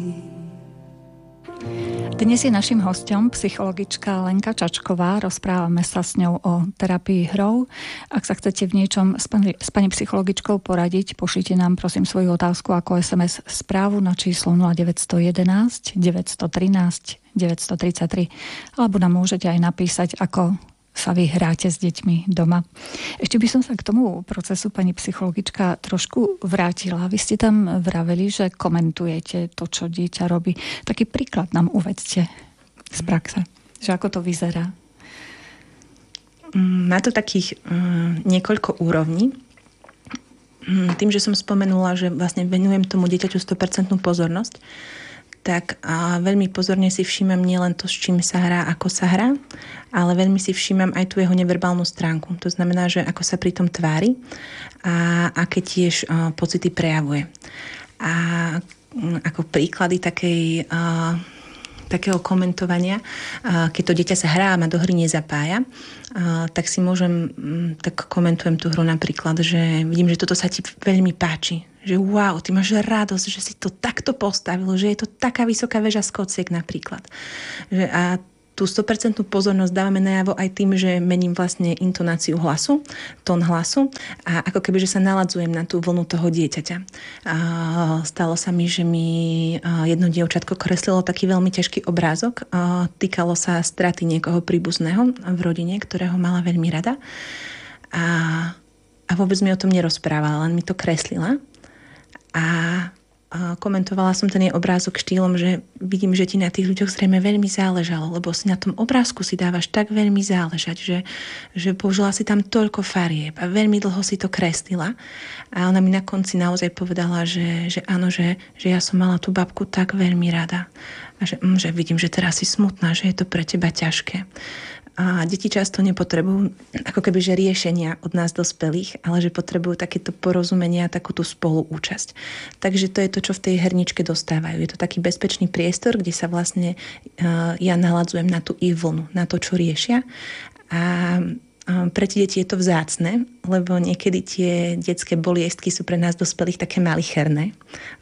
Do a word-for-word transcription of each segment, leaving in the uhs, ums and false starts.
Dnes je našim hosťom psychologička Lenka Čačková. Rozprávame sa s ňou o terapii hrou. Ak sa chcete v niečom s pani, s pani psychologičkou poradiť, pošlite nám prosím svoju otázku ako es em es správu na číslo nula deväť jedna jedna, deväť jedna tri, deväť tri tri alebo nám môžete aj napísať, ako sa vy hráte s deťmi doma. Ešte by som sa k tomu procesu, pani psychologička, trošku vrátila. Vy ste tam vraveli, že komentujete to, čo dieťa robí. Taký príklad nám uvedzte z praxe, že ako to vyzerá. Má to takých um, niekoľko úrovní. Um, tým, že som spomenula, že vlastne venujem tomu dieťaťu sto percent pozornosť, tak a veľmi pozorne si všímam nielen to, s čím sa hrá, ako sa hrá, ale veľmi si všímam aj tú jeho neverbálnu stránku. To znamená, že ako sa pri tom tvári a aké tiež a, pocity prejavuje. A ako príklady takej, a, takého komentovania, a, keď to dieťa sa hrá a ma do hry nezapája, a, tak si môžem, tak komentujem tú hru napríklad, že vidím, že toto sa ti veľmi páči. Že wow, ty máš radosť, že si to takto postavil, že je to taká vysoká väža z kociek napríklad. Že a tú sto percent pozornosť dávame najavo aj tým, že mením vlastne intonáciu hlasu, tón hlasu a ako keby, že sa naladzujem na tú vlnu toho dieťaťa. A stalo sa mi, že mi jedno dievčatko kreslilo taký veľmi ťažký obrázok. A týkalo sa straty niekoho príbuzného v rodine, ktorého mala veľmi rada. A, a vôbec mi o tom nerozprávala, len mi to kreslila. A komentovala som ten jej obrázok štýlom, že vidím, že ti na tých ľuďoch zrejme veľmi záležalo, lebo si na tom obrázku si dávaš tak veľmi záležať, že, že použila si tam toľko farieb a veľmi dlho si to kreslila. A ona mi na konci naozaj povedala, že, že áno, že, že ja som mala tú babku tak veľmi rada. A že, mm, že vidím, že teraz si smutná, že je to pre teba ťažké. A deti často nepotrebujú ako keby, že riešenia od nás dospelých, ale že potrebujú takéto porozumenia a takú tú spoluúčasť. Takže to je to, čo v tej herničke dostávajú. Je to taký bezpečný priestor, kde sa vlastne uh, ja naladzujem na tú ich vlnu, na to, čo riešia. A uh, pre tie deti je to vzácne, lebo niekedy tie detské boliestky sú pre nás dospelých také malicherné.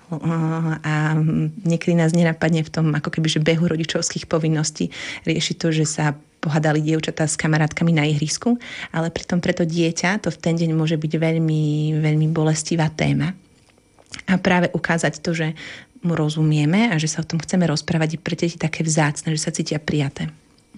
A niekedy nás nenapadne v tom ako keby, že behu rodičovských povinností riešiť to, že sa pohádali dievčatá s kamarátkami na ihrisku, ale pritom preto dieťa to v ten deň môže byť veľmi, veľmi bolestivá téma. A práve ukázať to, že mu rozumieme a že sa o tom chceme rozprávať, je pre deti také vzácne, že sa cítia prijaté.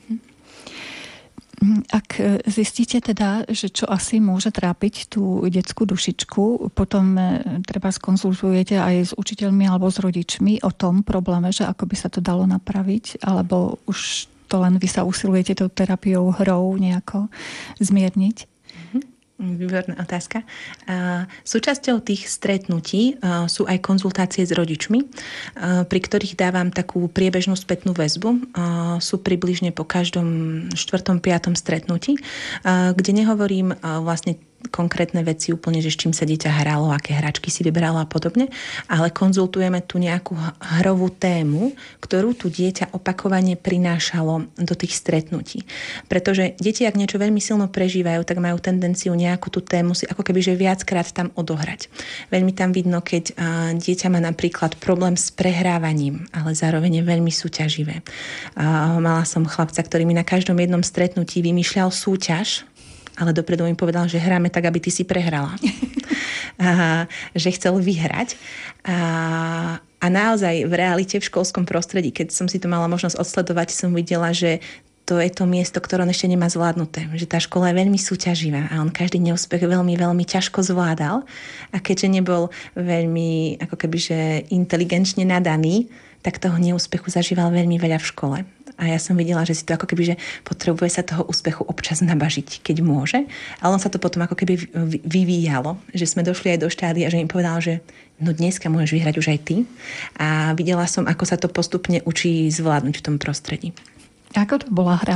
Ak zistíte teda, že čo asi môže trápiť tú detskú dušičku, potom treba skonzultujete aj s učiteľmi alebo s rodičmi o tom probléme, že ako by sa to dalo napraviť, alebo už to len vy sa usilujete tou terapiou, hrou nejako zmierniť? Výborná otázka. Súčasťou tých stretnutí sú aj konzultácie s rodičmi, pri ktorých dávam takú priebežnú spätnú väzbu. Sú približne po každom štvrtom, piatom stretnutí, kde nehovorím vlastne konkrétne veci úplne, že s čím sa dieťa hralo, aké hračky si vybralo a podobne, ale konzultujeme tu nejakú hrovú tému, ktorú tu dieťa opakovane prinášalo do tých stretnutí. Pretože deti, ak niečo veľmi silno prežívajú, tak majú tendenciu nejakú tú tému si ako keby, že viackrát tam odohrať. Veľmi tam vidno, keď dieťa má napríklad problém s prehrávaním, ale zároveň je veľmi súťaživé. Mala som chlapca, ktorý mi na každom jednom stretnutí vymýšľal súťaž, ale dopredu mi povedal, že hráme tak, aby ty si prehrala. A, že chcel vyhrať. A, a naozaj v realite, v školskom prostredí, keď som si to mala možnosť odsledovať, som videla, že to je to miesto, ktoré on ešte nemá zvládnuté. Že tá škola je veľmi súťaživá a on každý neúspech veľmi, veľmi ťažko zvládal. A keďže nebol veľmi ako keby, že inteligenčne nadaný, tak toho neúspechu zažíval veľmi veľa v škole. A ja som videla, že si to ako keby, že potrebuje sa toho úspechu občas nabažiť, keď môže. Ale on sa to potom ako keby vyvíjalo, že sme došli aj do štádia, že im povedal, že no dneska môžeš vyhrať už aj ty. A videla som, ako sa to postupne učí zvládnuť v tom prostredí. Ako to bola hra?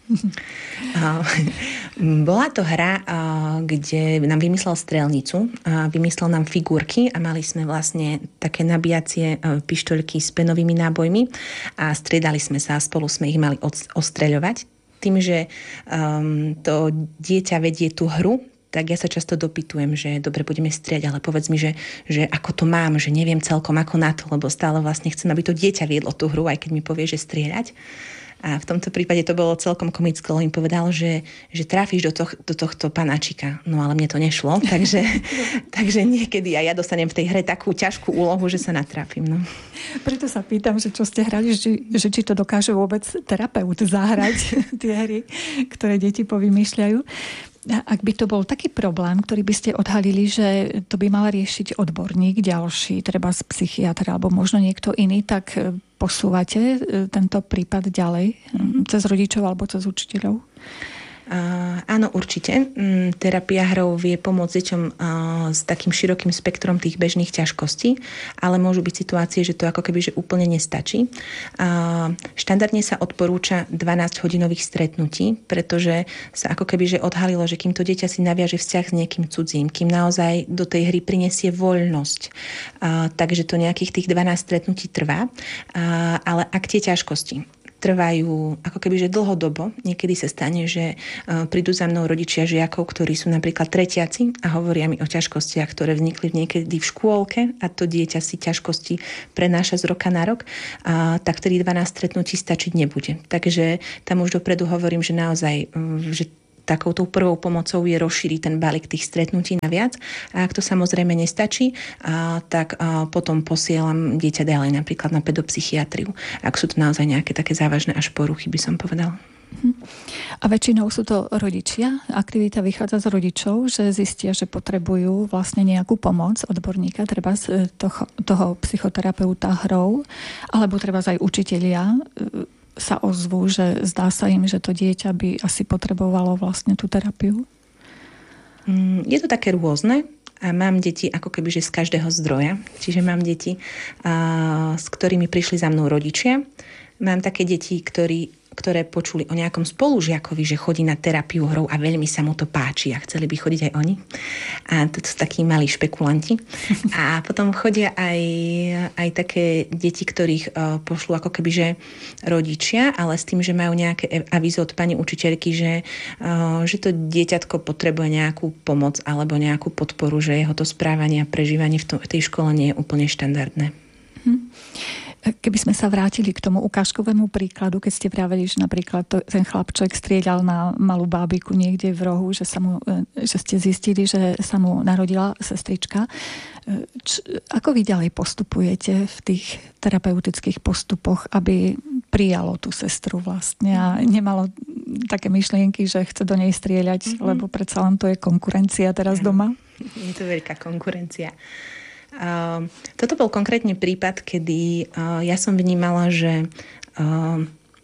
Bola to hra, kde nám vymyslel strelnicu, vymyslel nám figurky a mali sme vlastne také nabíjacie pištoľky s penovými nábojmi a striedali sme sa a spolu sme ich mali ostreľovať. Tým, že um, to dieťa vedie tú hru, tak ja sa často dopytujem, že dobre, budeme strieľať, ale povedz mi, že, že ako to mám, že neviem celkom ako na to, lebo stále vlastne chcem, aby to dieťa viedlo tú hru, aj keď mi povie, že strieľať. A v tomto prípade to bolo celkom komické, lebo im povedal, že, že trafíš do, toh, do tohto panáčika. No ale mne to nešlo, takže, takže niekedy aj ja dostanem v tej hre takú ťažkú úlohu, že sa natrafím. No. Preto sa pýtam, že čo ste hrali, že, že či to dokáže vôbec terapeut zahrať tie hry, ktoré deti povymýšľajú. Ak by to bol taký problém, ktorý by ste odhalili, že to by mal riešiť odborník ďalší, treba z psychiatra alebo možno niekto iný, tak posúvate tento prípad ďalej cez rodičov alebo cez učiteľov? Uh, áno, určite. Um, terapia hrou vie pomôcť deťom uh, s takým širokým spektrom tých bežných ťažkostí, ale môžu byť situácie, že to ako keby že úplne nestačí. Uh, štandardne sa odporúča dvanásťhodinových stretnutí, pretože sa ako keby že odhalilo, že kým to dieťa si naviaže vzťah s niekým cudzím, kým naozaj do tej hry prinesie voľnosť, uh, takže to nejakých tých dvanásť stretnutí trvá, uh, ale ak tie ťažkosti trvajú ako keby, že dlhodobo. Niekedy sa stane, že uh, prídu za mnou rodičia žiakov, ktorí sú napríklad tretiaci a hovoria mi o ťažkostiach, ktoré vznikli niekedy v škôlke a to dieťa si ťažkosti prenáša z roka na rok, uh, tak vtedy dvanásť stretnutí stačiť nebude. Takže tam už dopredu hovorím, že naozaj, um, že takoutou prvou pomocou je rozšíriť ten balík tých stretnutí na viac. A ak to samozrejme nestačí, a, tak a potom posielam dieťa ďalej napríklad na pedopsychiatriu. Ak sú to naozaj nejaké také závažné až poruchy, by som povedala. A väčšinou sú to rodičia? Aktivita vychádza z rodičov, že zistia, že potrebujú vlastne nejakú pomoc odborníka, treba z toho, toho psychoterapeuta hrou, alebo treba aj učitelia sa ozvú, že zdá sa im, že to dieťa by asi potrebovalo vlastne tú terapiu? Je to také rôzne a mám deti ako keby, že z každého zdroja. Čiže mám deti, a, s ktorými prišli za mnou rodičia. Mám také deti, ktorí ktoré počuli o nejakom spolužiakovi, že chodí na terapiu hrou a veľmi sa mu to páči a chceli by chodiť aj oni. A to sú takí malí špekulanti. A potom chodia aj, aj také deti, ktorých uh, pošlú ako keby, že rodičia, ale s tým, že majú nejaké avízo od pani učiteľky, že, uh, že to dieťatko potrebuje nejakú pomoc alebo nejakú podporu, že jeho to správanie a prežívanie v, to, v tej škole nie je úplne štandardné. Hm. Keby sme sa vrátili k tomu ukážkovému príkladu, keď ste vraveli, že napríklad to, ten chlapček strieľal na malú bábiku niekde v rohu, že, sa mu, že ste zistili, že sa mu narodila sestrička. Č, ako vy ďalej postupujete v tých terapeutických postupoch, aby prijalo tú sestru vlastne a nemalo také myšlienky, že chce do nej strieľať, mm-hmm. lebo predsa len to je konkurencia teraz doma? Je to veľká konkurencia. Uh, toto bol konkrétne prípad, kedy uh, ja som vnímala, že uh,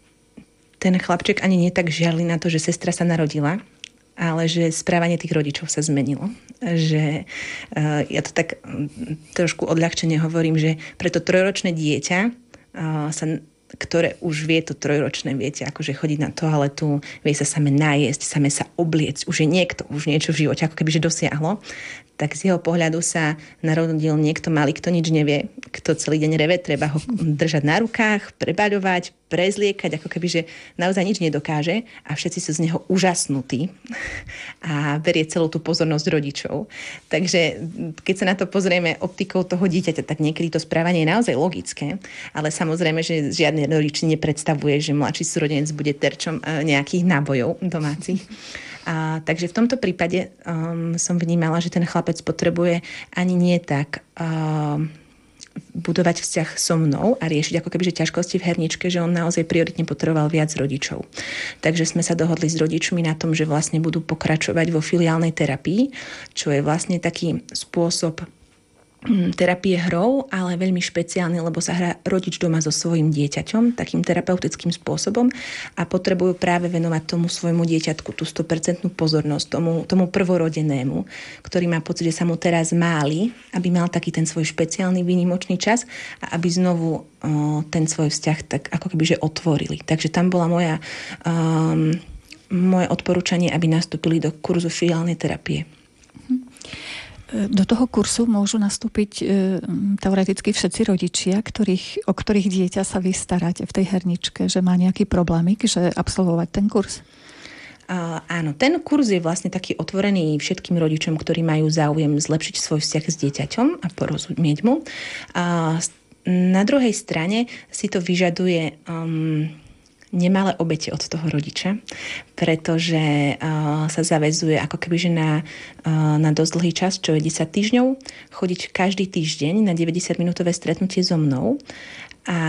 ten chlapček ani nie tak žiarli na to, že sestra sa narodila, ale že správanie tých rodičov sa zmenilo. Že uh, ja to tak um, trošku odľahčene hovorím, že pre to trojročné dieťa uh, sa ktoré už vie to trojročné, viete, akože chodiť na toaletu, vie sa same najesť, same sa obliecť, už je niekto, už niečo v živote, ako keby že dosiahlo, tak z jeho pohľadu sa narodil niekto malý, kto nič nevie, kto celý deň reve, treba ho držať na rukách, prebaľovať, prezliekať, ako keby, že naozaj nič nedokáže a všetci sú z neho úžasnutí a berie celú tú pozornosť rodičov. Takže keď sa na to pozrieme optikou toho dieťaťa, tak niekedy to správanie je naozaj logické, ale samozrejme, že žiadny rodič nepredstavuje, že mladší súrodenec bude terčom nejakých nábojov domácich. A, takže v tomto prípade um, som vnímala, že ten chlapec potrebuje ani nie tak um, budovať vzťah so mnou a riešiť ako keby že ťažkosti v herničke, že on naozaj prioritne potreboval viac rodičov. Takže sme sa dohodli s rodičmi na tom, že vlastne budú pokračovať vo filiálnej terapii, čo je vlastne taký spôsob terapie hrou, ale veľmi špeciálny, lebo sa hrá rodič doma so svojím dieťaťom takým terapeutickým spôsobom a potrebujú práve venovať tomu svojmu dieťatku tú sto percent pozornosť, tomu, tomu prvorodenému, ktorý má pocit, že sa mu teraz máli, aby mal taký ten svoj špeciálny výnimočný čas a aby znovu o, ten svoj vzťah tak ako keby že otvorili. Takže tam bola moja um, moje odporúčanie, aby nastúpili do kurzu filiálnej terapie. Do toho kursu môžu nastúpiť e, teoreticky všetci rodičia, ktorých, o ktorých dieťa sa vy staráte v tej herničke, že má nejaký problémik, že absolvovať ten kurz? Uh, áno, ten kurz je vlastne taký otvorený všetkým rodičom, ktorí majú záujem zlepšiť svoj vzťah s dieťaťom a porozumieť mu. Uh, na druhej strane si to vyžaduje um, nemalé obete od toho rodiča, pretože uh, sa zaväzuje ako keby, že na, uh, na dosť dlhý čas, čo je desať týždňov, chodiť každý týždeň na deväťdesiatminútové stretnutie so mnou. A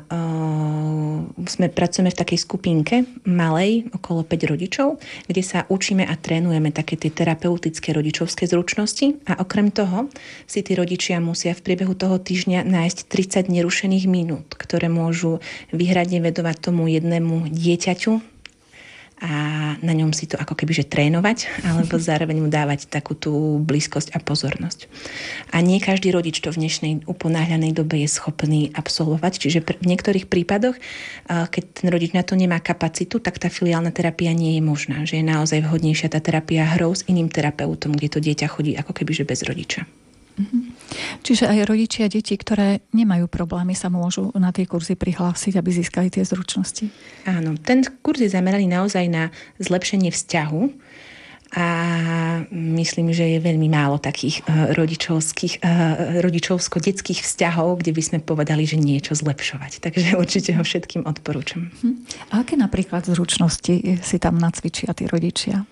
uh, sme pracujeme v takej skupinke malej, okolo päť rodičov, kde sa učíme a trénujeme také tie terapeutické rodičovské zručnosti a okrem toho si tí rodičia musia v priebehu toho týždňa nájsť tridsať nerušených minút, ktoré môžu vyhradne vedovať tomu jednému dieťaťu a na ňom si to ako keby že trénovať, alebo zároveň mu dávať takú tú blízkosť a pozornosť. A nie každý rodič to v dnešnej uponáhľanej dobe je schopný absolvovať, čiže v niektorých prípadoch, keď ten rodič na to nemá kapacitu, tak tá filiálna terapia nie je možná, že je naozaj vhodnejšia tá terapia hrou s iným terapeutom, kde to dieťa chodí ako keby že bez rodiča. Čiže aj rodičia deti, ktoré nemajú problémy, sa môžu na tie kurzy prihlásiť, aby získali tie zručnosti? Áno, ten kurz je zameraný naozaj na zlepšenie vzťahu a myslím, že je veľmi málo takých rodičovských, rodičovsko-detských vzťahov, kde by sme povedali, že niečo zlepšovať. Takže určite ho všetkým odporúčam. A aké napríklad zručnosti si tam nacvičia tí rodičia?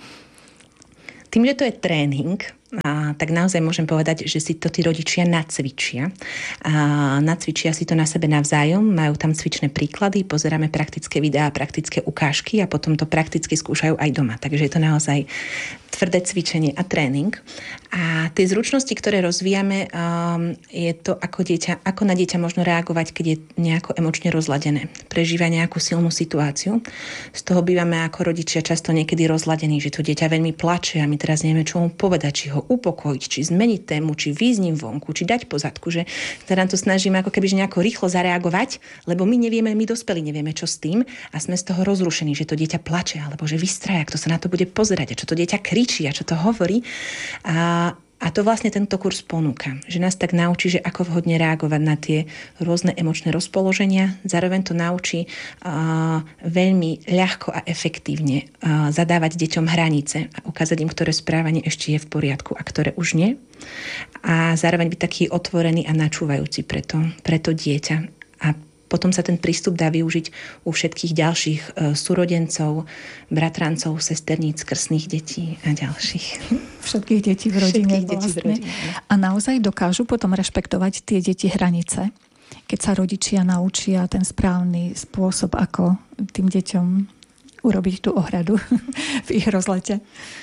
Tým, že to je tréning, a, tak naozaj môžem povedať, že si to tí rodičia nacvičia. A, nacvičia si to na sebe navzájom, majú tam cvičné príklady, pozeráme praktické videá, praktické ukážky a potom to prakticky skúšajú aj doma. Takže je to naozaj tvrdé cvičenie a tréning. A tie zručnosti, ktoré rozvíjame, um, je to, ako, dieťa, ako na dieťa možno reagovať, keď je nejako emočne rozladené. Prežíva nejakú silnú situáciu. Z toho bývame ako rodičia často niekedy rozladení, že to dieťa veľmi plače a my teraz nevieme, čo mu povedať, či ho upokojiť, či zmeniť tému, či výjsť ním vonku, či dať pozadku, že teda to snažíme ako keby že nejako rýchlo zareagovať, lebo my nevieme, my dospelí nevieme, čo s tým a sme z toho rozrušení, že to dieťa plače, alebo že vystraja, kto sa na to bude pozerať, a čo to dieťa kričí a čo to hovorí. A A to vlastne tento kurz ponúka, že nás tak naučí, že ako vhodne reagovať na tie rôzne emočné rozpoloženia. Zároveň to naučí uh, veľmi ľahko a efektívne uh, zadávať deťom hranice a ukázať im, ktoré správanie ešte je v poriadku a ktoré už nie. A zároveň byť taký otvorený a načúvajúci pre to, pre to dieťa. A potom sa ten prístup dá využiť u všetkých ďalších uh, súrodencov, bratrancov, sesterníc, krstných detí a ďalších. Všetkých detí v rodine Všetkých detí v vlastne. rodine. A naozaj dokážu potom rešpektovať tie deti hranice, keď sa rodičia naučia ten správny spôsob, ako tým deťom urobiť tú ohradu v ich rozlete.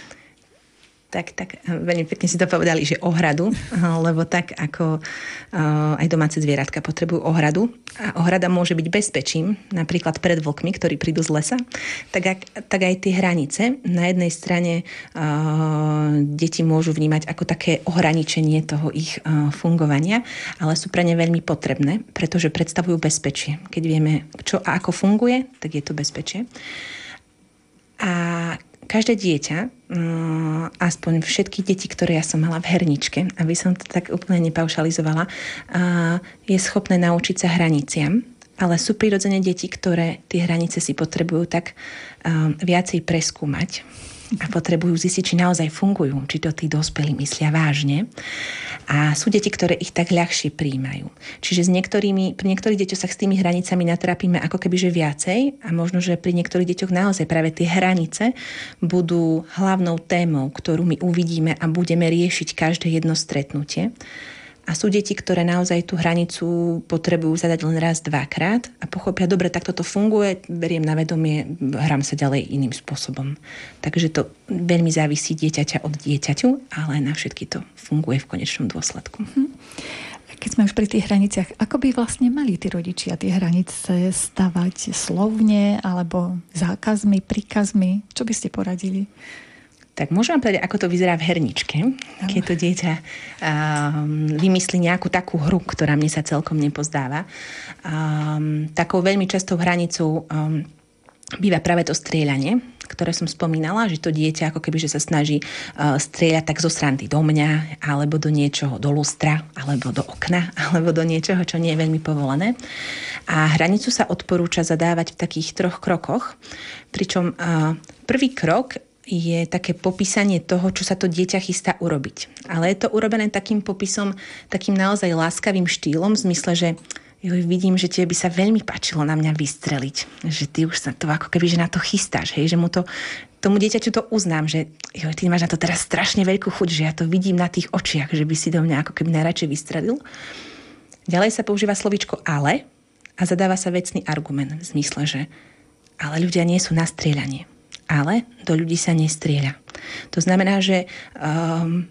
Tak, tak, veľmi pekne si to povedali, že ohradu, lebo tak ako uh, aj domáce zvieratka potrebujú ohradu a ohrada môže byť bezpečím, napríklad pred vlkmi, ktorí prídu z lesa, tak, ak, tak aj tie hranice na jednej strane uh, deti môžu vnímať ako také ohraničenie toho ich uh, fungovania, ale sú pre ne veľmi potrebné, pretože predstavujú bezpečie. Keď vieme, čo a ako funguje, tak je to bezpečie. A každé dieťa, aspoň všetky deti, ktoré ja som mala v herničke, aby som to tak úplne nepaušalizovala, je schopné naučiť sa hraniciam, ale sú prirodzene deti, ktoré tie hranice si potrebujú tak viacej preskúmať a potrebujú zistiť, či naozaj fungujú, či to tí dospelí myslia vážne. A sú deti, ktoré ich tak ľahšie prijímajú. Čiže s niektorými, pri niektorých deťoch sa s tými hranicami natrapíme ako kebyže viacej a možno, že pri niektorých deťoch naozaj práve tie hranice budú hlavnou témou, ktorú my uvidíme a budeme riešiť každé jedno stretnutie. A sú deti, ktoré naozaj tú hranicu potrebujú zadať len raz, dvakrát a pochopia, dobre, tak toto funguje, beriem na vedomie, hrám sa ďalej iným spôsobom. Takže to veľmi závisí dieťaťa od dieťaťu, ale na všetky to funguje v konečnom dôsledku. Keď sme už pri tých hraniciach, ako by vlastne mali tí rodičia tie hranice stavať slovne alebo zákazmi, príkazmi? Čo by ste poradili? Tak môžem vám povedať, ako to vyzerá v herničke, keď to dieťa um, vymyslí nejakú takú hru, ktorá mne sa celkom nepozdáva. Um, takou veľmi častou hranicou um, býva práve to strieľanie, ktoré som spomínala, že to dieťa ako keby, že sa snaží uh, strieľať tak zo srandy do mňa, alebo do niečoho, do lustra, alebo do okna, alebo do niečoho, čo nie je veľmi povolené. A hranicu sa odporúča zadávať v takých troch krokoch, pričom uh, prvý krok je také popísanie toho, čo sa to dieťa chystá urobiť. Ale je to urobené takým popisom, takým naozaj láskavým štýlom, v zmysle, že jo, vidím, že tebe by sa veľmi páčilo na mňa vystreliť. Že ty už sa to ako keby, že na to chystáš. Hej? Že mu to, tomu dieťaťu to uznám, že jo, ty máš na to teraz strašne veľkú chuť, že ja to vidím na tých očiach, že by si do mňa ako keby najradšej vystrelil. Ďalej sa používa slovíčko ale a zadáva sa vecný argument v zmysle, že ale ľudia nie sú na strieľanie. Ale do ľudí sa nestrieľa. To znamená, že um,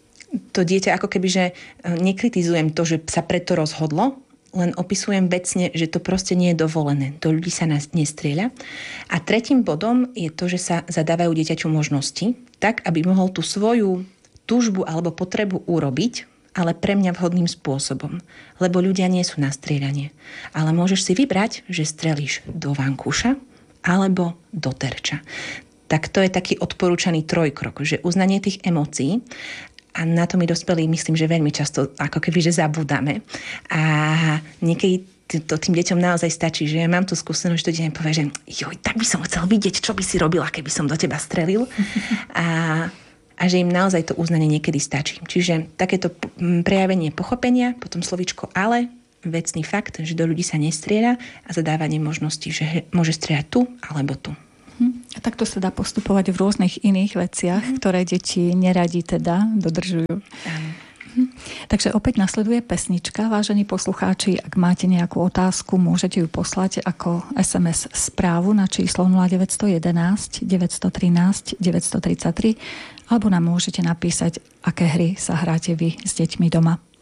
to dieťa ako keby, že nekritizujem to, že sa preto rozhodlo, len opisujem vecne, že to proste nie je dovolené. Do ľudí sa nás nestrieľa. A tretím bodom je to, že sa zadávajú dieťaťu možnosti, tak, aby mohol tú svoju túžbu alebo potrebu urobiť, ale pre mňa vhodným spôsobom. Lebo ľudia nie sú na strieľanie. Ale môžeš si vybrať, že strelíš do vankúša, alebo do terča. Tak to je taký odporúčaný trojkrok, že uznanie tých emócií, a na to my dospelí myslím, že veľmi často ako keby, že zabúdame. A niekedy to tým deťom naozaj stačí, že ja mám tú skúsenosť, že to dieťa povie, že joj, tak by som chcel vidieť, čo by si robila, keby som do teba strelil. A, a že im naozaj to uznanie niekedy stačí. Čiže takéto prejavenie pochopenia, potom slovíčko ale, vecný fakt, že do ľudí sa nestrieľa a zadávanie možností, že môže strieľať tu alebo tu. A takto sa dá postupovať v rôznych iných veciach, mm. ktoré deti neradi teda dodržujú. Áno. Hm. Takže opäť nasleduje pesnička. Vážení poslucháči, ak máte nejakú otázku, môžete ju poslať ako es em es správu na číslo nula deväť jedna jedna, deväť jedna tri, deväť tri tri alebo nám môžete napísať, aké hry sa hráte vy s deťmi doma.